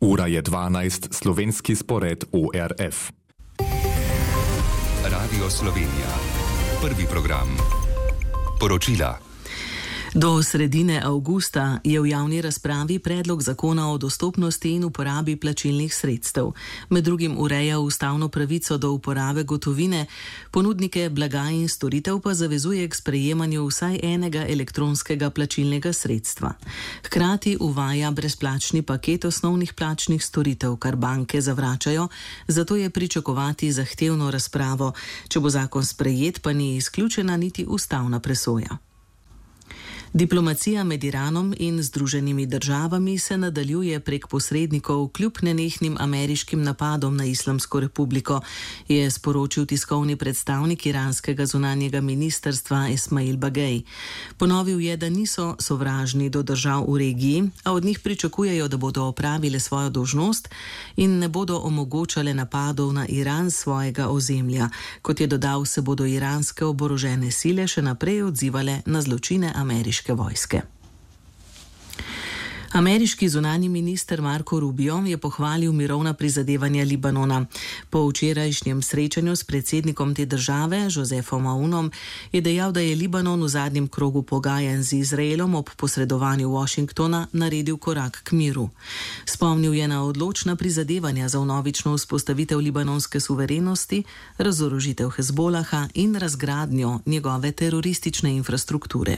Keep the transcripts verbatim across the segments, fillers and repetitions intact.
Ura je dvanajst, slovenski spored O R F. Radio Slovenija. Prvi program. Poročila. Do sredine avgusta je v javni razpravi predlog zakona o dostopnosti in uporabi plačilnih sredstev. Med drugim ureja ustavno pravico do uporabe gotovine, ponudnike blaga in storitev pa zavezuje k sprejemanju vsaj enega elektronskega plačilnega sredstva. Hkrati uvaja brezplačni paket osnovnih plačnih storitev, kar banke zavračajo, zato je pričakovati zahtevno razpravo. Če bo zakon sprejet, pa ni izključena niti ustavna presoja. Diplomacija med Iranom in Združenimi državami se nadaljuje prek posrednikov kljub nenehnim ameriškim napadom na Islamsko republiko, je sporočil tiskovni predstavnik iranskega zunanjega ministrstva Esmail Bagej. Ponovil je, da niso sovražni do držav v regiji, a od njih pričakujejo, da bodo opravile svojo dolžnost in ne bodo omogočale napadov na Iran svojega ozemlja. Kot je dodal, se bodo iranske oborožene sile še naprej odzivale na zločine ameriške vojske. Ameriški zunanji minister Marco Rubio je pohvalil mirovna prizadevanja Libanona. Po včerajšnjem srečanju s predsednikom te države, Josefom Aunom, je dejal, da je Libanon v zadnjem krogu pogajanj z Izraelom ob posredovanju Washingtona naredil korak k miru. Spomnil je na odločna prizadevanja za vnovično vzpostavitev libanonske suverenosti, razorožitev Hezbolaha in razgradnjo njegove teroristične infrastrukture.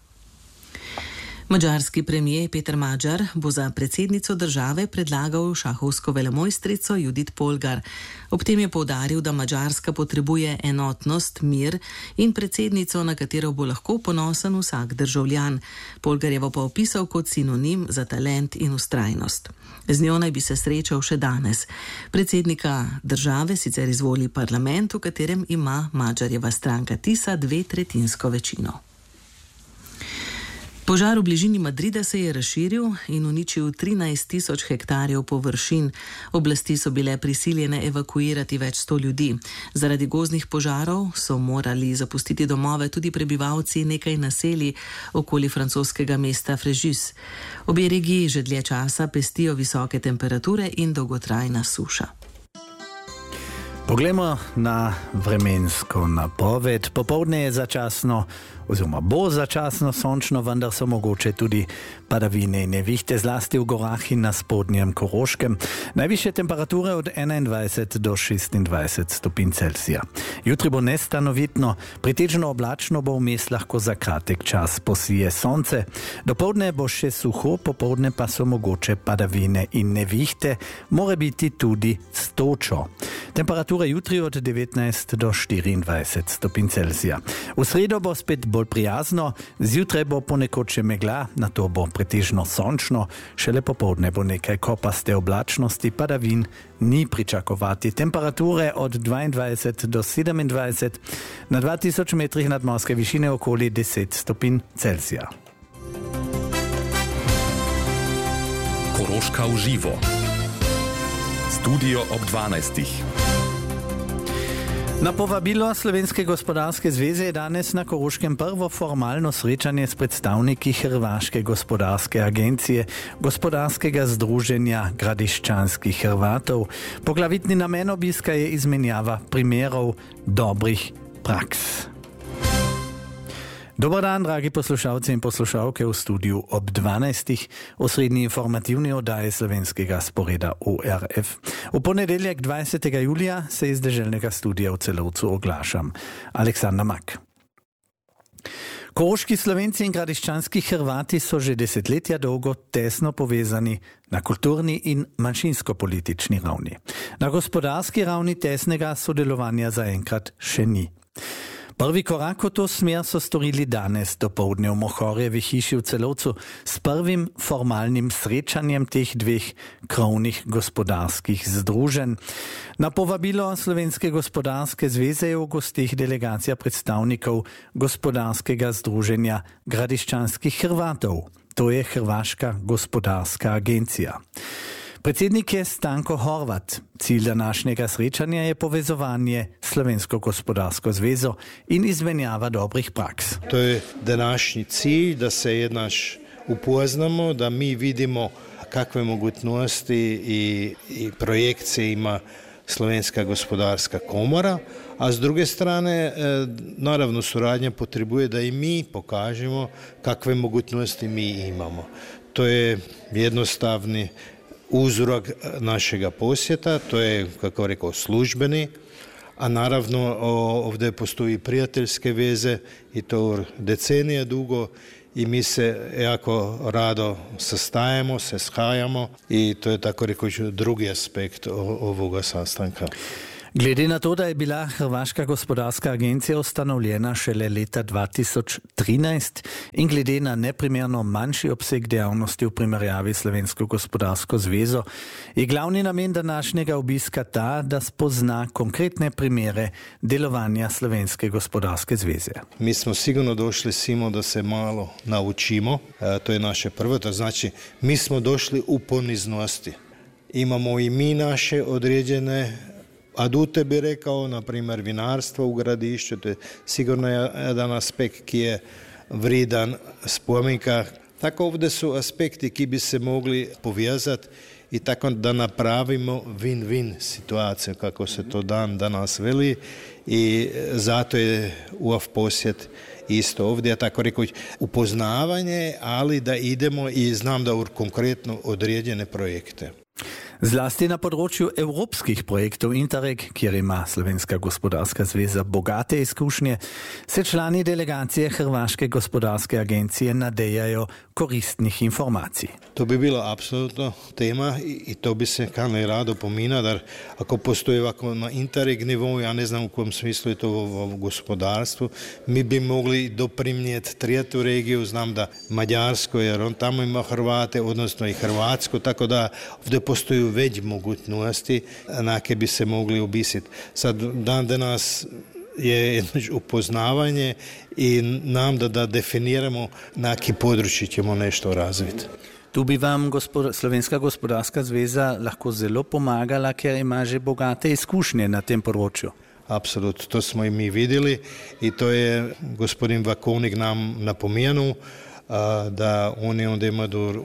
Madžarski premijer Peter Magyar bo za predsednico države predlagal šahovsko velemojstrico Judith Polgar. Ob tem je poudaril, da Madžarska potrebuje enotnost, mir in predsednico, na katero bo lahko ponosen vsak državljan. Polgarjevo pa opisal kot sinonim za talent in vztrajnost. Z njo naj bi se srečal še danes. Predsednika države sicer izvoli parlament, v katerem ima Magyarjeva stranka Tisa dve tretjinsko večino. Požar v bližini Madrida se je razširil in uničil trinajst tisoč hektarjev površin. Oblasti so bile prisiljene evakuirati več sto ljudi. Zaradi gozdnih požarov so morali zapustiti domove tudi prebivalci nekaj naselij okoli francoskega mesta Fréjus. Obe regiji že dlje časa pestijo visoke temperature in dolgotrajna suša. Poglejmo na vremensko napoved. Popoldne je začasno, oziroma bo začasno sončno, vendar so mogoče tudi padavine in nevihte, zlasti v gorah in na spodnjem Koroškem. Najvišje temperature od enaindvajset do šestindvajset stopinj Celzija. Jutri bo nestanovitno, pretežno oblačno, bo vmes lahko za kratek čas posije sonce. Dopoldne bo še suho, popoldne pa so mogoče padavine in nevihte, more biti tudi s točo. Temperatura jutri od devetnajst do štiriindvajset stopinj Celzija. V sredo bo spet bolj prijazno, zjutraj bo ponekod še megla, nato bo pretežno sončno, šele popoldne bo nekaj kopaste oblačnosti, padavin ni pričakovati. Temperature od dvaindvajset do sedemindvajset, na dva tisoč metrih nadmorske višine okoli deset stopinj Celzija. Koroška v živo. Studio ob dvanajstih. Na povabilo Slovenske gospodarske zveze je danes na Koroškem prvo formalno srečanje s predstavniki Hrvaške gospodarske agencije, gospodarskega združenja Gradiščanskih Hrvatov. Poglavitni namen obiska je izmenjava primerov dobrih praks. Dobar dan, dragi poslušalci in poslušalke v studiu ob dvanajstih, osrednji informativni oddaji slovenskega sporeda O R F. V ponedeljek dvajsetega julija se iz deželnega studia v Celovcu oglašam. Aleksandar Mak. Koroški Slovenci in gradiščanski Hrvati so že desetletja dolgo tesno povezani na kulturni in manjšinsko-politični ravni. Na gospodarski ravni tesnega sodelovanja zaenkrat še ni. Prvi korak v to smer so storili danes dopoldne v Mohorjevi hiši v Celovcu s prvim formalnim srečanjem teh dveh krovnih gospodarskih združenj. Na povabilo Slovenske gospodarske zveze je v gostih delegacija predstavnikov gospodarskega združenja Gradiščanskih Hrvatov. To je Hrvaška gospodarska agencija. Predsednik je Stanko Horvat. Cilj današnjega srečanja je povezovanje Slovensko gospodarsko zvezo in izmenjava dobrih praks. To je današnji cilj, da se jednaš upoznamo, da mi vidimo kakve mogućnosti i, i projekcije ima Slovenska gospodarska komora, a s druge strane, naravno, suradnja potrebuje da i mi pokažemo kakve mogućnosti mi imamo. To je jednostavni uzorak našega posjeta, to je, kako rekao, službeni, a naravno ovdje postoji prijateljske veze i to decenije dugo i mi se jako rado sastajemo, se shajamo i to je, tako rekoč, drugi aspekt ovoga sastanka. Glede na to, da je bila Hrvaška gospodarska agencija ustanovljena šele leta dva tisoč trinajst in glede na neprimerno manjši obseg dejavnosti v primerjavi s Slovensko gospodarsko zvezo, je glavni namen današnjega obiska ta, da spozna konkretne primere delovanja Slovenske gospodarske zveze. Mi smo sigurno došli simo da se malo naučimo, e, to je naše prvo, to znači mi smo došli u poniznosti. Imamo i mi naše određene adute, bi rekao, na primjer vinarstvo u Gradišću, to je sigurno jedan aspekt ki je vridan spomenika. Tako ovdje su aspekti ki bi se mogli povezati i tako da napravimo win-win situaciju, kako se to dan danas veli, i zato je U A F posjet isto ovdje, tako rekoć, upoznavanje, ali da idemo i znam da u konkretno određene projekte. Zlasti na področju evropskih projektov Interreg, kjer ima Slovenska gospodarska zveza bogate izkušnje, se člani delegacije Hrvaške gospodarske agencije nadejajo koristnih informacij. To bi bilo apsolutno tema i to bi se kanali rado pomina, da ako postoji ovako na Interreg nivou, ja ne znam u kom smislu je to u gospodarstvu, mi bi mogli doprinijeti tretu regiju, znam da Mađarsko, jer on tamo ima Hrvate, odnosno i Hrvatsko, tako da ovdje postoji već mogućnosti na koje bi se mogli obisiti. Sad dan danas je jedno upoznavanje i nam da, da definiramo na koje područje ćemo nešto razviti. Tu bi vam gospod, Slovenska gospodarska zveza lahko zelo pomagala, ker ima že bogate izkušnje na tem področju. Apsolutno, to smo i mi vidjeli i to je gospodin Vakovnik nam napomenuo, da oni onda imaju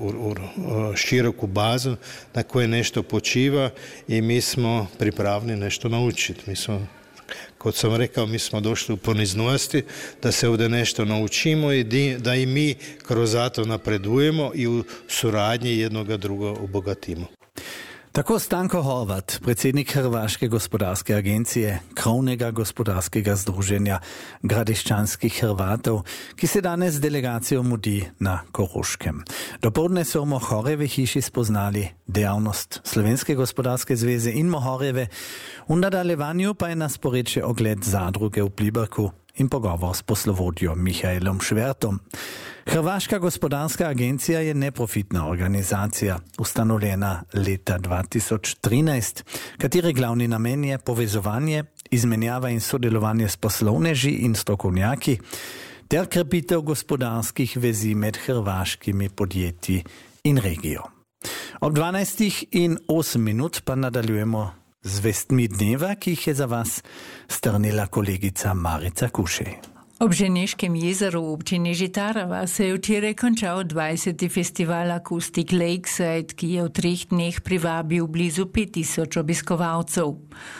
široku bazu na koje nešto počiva i mi smo pripravni nešto naučiti. Mi smo, kot sam rekao, mi smo došli u poniznosti da se ovdje nešto naučimo i da i mi kroz to napredujemo i u suradnji jednoga drugo obogatimo. Tako Stanko Horvat, predsednik Hrvaške gospodarske agencije, krovnega gospodarskega združenja gradiščanskih Hrvatov, ki se danes z delegacijo mudi na Koroškem. Dopoldne so v Mohorjevi hiši spoznali dejavnost Slovenske gospodarske zveze in Mohorjeve, v nadaljevanju pa je na spored še ogled zadruge v Pliberku in pogovor s poslovodjo Mihaelom Švertom. Hrvaška gospodarska agencija je neprofitna organizacija, ustanovljena leta dva tisoč trinajst, katere glavni namen je povezovanje, izmenjava in sodelovanje s poslovneži in strokovnjaki ter krepitev gospodarskih vezi med hrvaškimi podjetji in regijo. Ob dvanajstih in osem minut pa nadaljujemo z vestmi dneva, ki jih je za vas strnila kolegica Marica Kušej. Ob Ženeškem jezeru v občini Žitarava se je včeraj končal dvajseti festival Acoustic Lakeside, ki je v treh dneh privabil blizu pet tisoč obiskovalcev.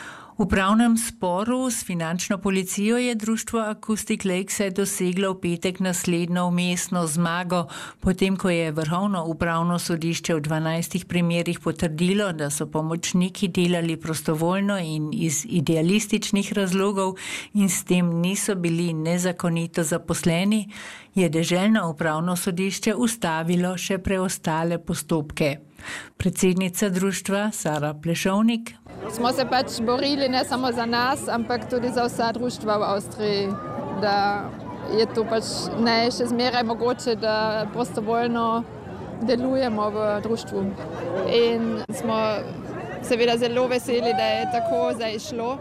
V upravnem sporu s finančno policijo je društvo Acoustic Lakeside doseglo v petek naslednjo vmesno zmago, potem ko je Vrhovno upravno sodišče v dvanajstih primerih potrdilo, da so pomočniki delali prostovoljno in iz idealističnih razlogov in s tem niso bili nezakonito zaposleni, je deželno upravno sodišče ustavilo še preostale postopke. Predsednica društva Sara Plešovnik. Smo se pač borili ne samo za nas, ampak tudi za vsa društva v Avstriji, da je to pač ne še zmeraj mogoče, da prostovoljno delujemo v društvu. In smo seveda zelo veseli, da je tako zdaj šlo,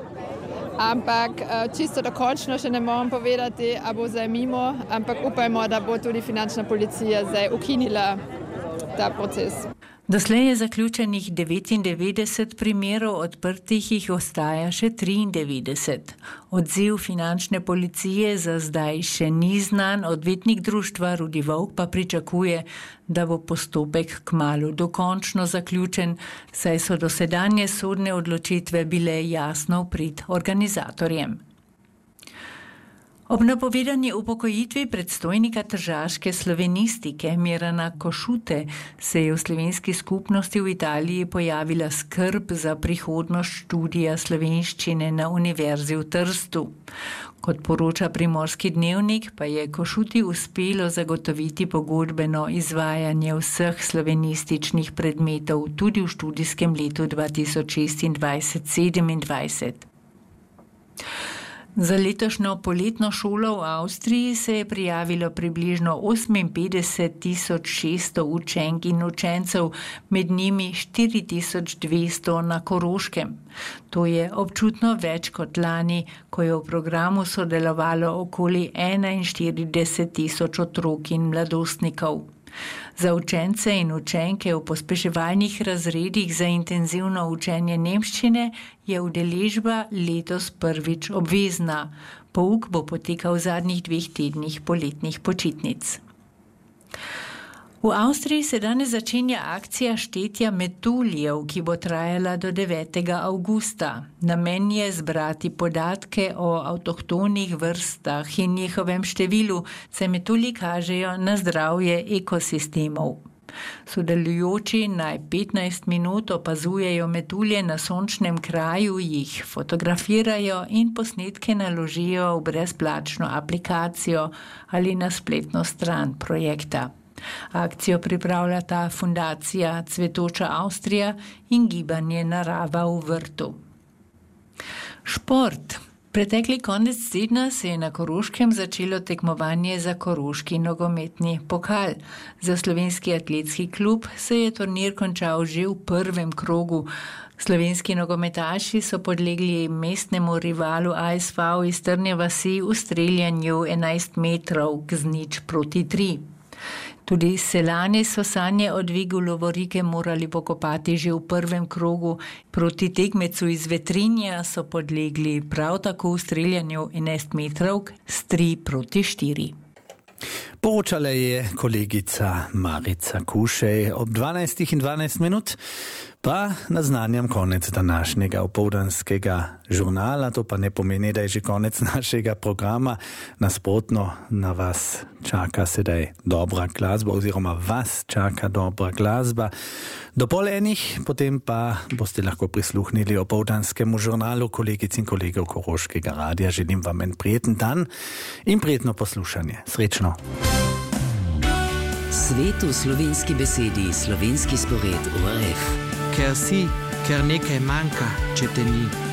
ampak čisto dokončno še ne morem povedati, a bo zdaj mimo, ampak upajmo, da bo tudi finančna policija zdaj ukinila ta proces. Doslej je zaključenih devetindevetdeset primerov, odprtih jih ostaja še triindevetdeset. Odziv finančne policije za zdaj še ni znan, odvetnik društva Rudi Volk pa pričakuje, da bo postopek kmalu dokončno zaključen, saj so dosedanje sodne odločitve bile jasno v prid organizatorjem. Ob napovedani upokojitvi predstojnika tržaške slovenistike Mirana Košute se je v slovenski skupnosti v Italiji pojavila skrb za prihodnost študija slovenščine na Univerzi v Trstu. Kot poroča Primorski dnevnik, pa je Košuti uspelo zagotoviti pogodbeno izvajanje vseh slovenističnih predmetov tudi v študijskem letu dva tisoč šestindvajset sedemindvajset. Za letošnjo poletno šolo v Avstriji se je prijavilo približno oseminpetdeset tisoč šeststo učenk in učencev, med njimi štiri tisoč dvesto na Koroškem. To je občutno več kot lani, ko je v programu sodelovalo okoli enainštirideset tisoč otrok in mladostnikov. Za učence in učenke v pospeševalnih razredih za intenzivno učenje nemščine je udeležba letos prvič obvezna. Pouk bo potekal v zadnjih dveh tednih poletnih počitnic. V Avstriji se danes začenja akcija štetja metuljev, ki bo trajala do devetega avgusta. Namen je zbrati podatke o avtohtonih vrstah in njihovem številu, saj metulji kažejo na zdravje ekosistemov. Sodelujoči naj petnajst minut opazujejo metulje na sončnem kraju, jih fotografirajo in posnetke naložijo v brezplačno aplikacijo ali na spletno stran projekta. Akcijo pripravljata fundacija Cvetoča Avstrija in gibanje Narava v vrtu. Šport. Pretekli konec tedna se je na Koroškem začelo tekmovanje za koroški nogometni pokal. Za slovenski atletski klub se je turnir končal že v prvem krogu. Slovenski nogometaši so podlegli mestnemu rivalu A S V iz Trnje vasi v streljanju enajst metrov z nič proti tri. Tudi Seljani so sanje o dvigu lovorike morali pokopati že v prvem krogu. Proti tekmecu iz Vetrinja so podlegli prav tako v streljanju enajst metrov s tri proti štiri. Poročala je kolegica Marica Kušej ob dvanajstih in dvanajst minut, pa naznanjam konec današnjega opoldanskega žurnala. To pa ne pomeni, da je že konec našega programa. Nasprotno, na vas čaka sedaj dobra glasba, oziroma vas čaka dobra glasba. Do pol enih, potem pa boste lahko prisluhnili opoldanskemu žurnalu kolegic in kolegov Koroškega radia. Želim vam en prijeten dan in prijetno poslušanje. Srečno! Svet v slovenski besedi, slovenski spored O R F. Ker si, ker nekaj manjka, če te ni.